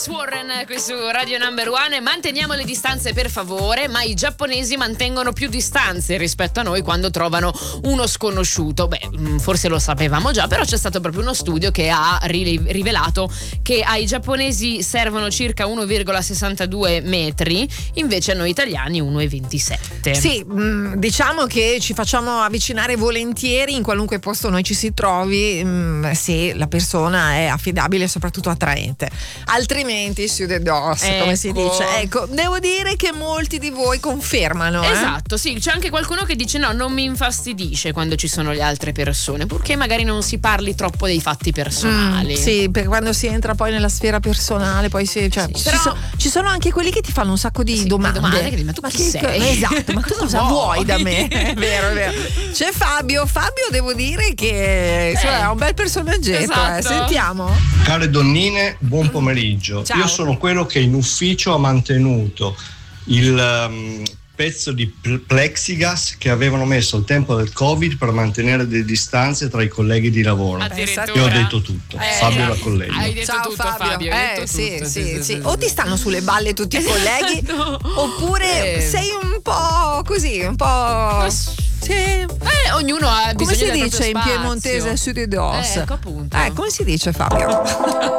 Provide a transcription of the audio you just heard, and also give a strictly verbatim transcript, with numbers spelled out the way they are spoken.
Alex Warren qui su Radio Number One. Manteniamo le distanze per favore, ma i giapponesi mantengono più distanze rispetto a noi quando trovano uno sconosciuto. Beh, forse lo sapevamo già, però c'è stato proprio uno studio che ha rivelato che ai giapponesi servono circa uno virgola sessantadue metri, invece a noi italiani uno virgola ventisette. Sì, mh, diciamo che ci facciamo avvicinare volentieri in qualunque posto noi ci si trovi, mh, se la persona è affidabile e soprattutto attraente. Altrimenti su the dos, ecco, come si dice. Ecco, devo dire che molti di voi confermano. Esatto, eh? sì, c'è anche qualcuno che dice no, non mi infastidisce quando ci sono le altre persone, purché magari non si parli troppo dei fatti personali. Mm, sì, perché quando si entra poi nella sfera personale, poi si, cioè, sì, ci, però, so, ci sono anche quelli che ti fanno un sacco di sì, domande. domande che, ma tu ma chi che, sei? Esatto, ma tu cosa vuoi da me? È vero, è vero. C'è Fabio, Fabio devo dire che insomma, eh, è un bel personaggetto, esatto. eh. Sentiamo. Care donnine, buon pomeriggio. Ciao. Io sono quello che in ufficio ha mantenuto il um, pezzo di plexiglass che avevano messo al tempo del Covid per mantenere le distanze tra i colleghi di lavoro. Addirittura. Io ho detto tutto. Eh, Fabio la collega. Hai detto Ciao tutto, Fabio, Fabio, hai eh, detto sì, tutto, sì, sì, sì, sì, o sì. ti stanno sulle balle tutti i colleghi No. oppure Eh. sei un po' così, un po' sì. Eh, ognuno ha Come bisogno si del dice proprio in spazio. piemontese su di dos? Eh, ecco appunto. Eh, come si dice Fabio?